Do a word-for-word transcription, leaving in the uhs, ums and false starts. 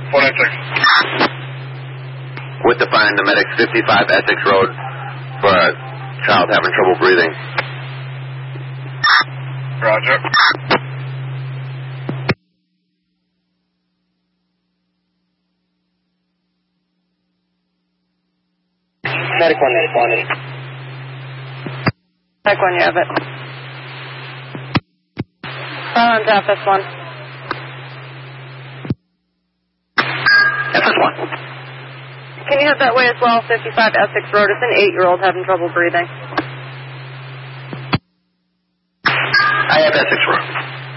four nine six. With the find the medics fifty-five Essex Road for a child having trouble breathing. Roger. Medic one responding. Medic one, you have it. Silent F S one. F S one. Can you head that way as well? fifty-five Essex Road. It's an eight-year-old having trouble breathing. I have Essex Road.